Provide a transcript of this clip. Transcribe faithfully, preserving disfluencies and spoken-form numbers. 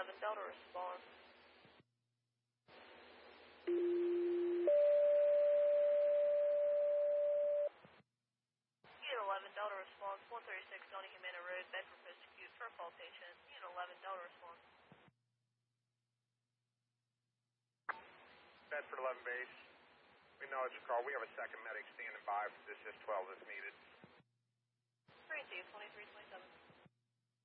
eleven Delta response. Unit eleven Delta response, one thirty-six Donna Humana Road, Bedford Post Acute for a call patient. Unit eleven Delta response. Bedford eleven base. We know it's a call. We have a second medic standing by for this S twelve if needed. three two, twenty-three twenty-seven.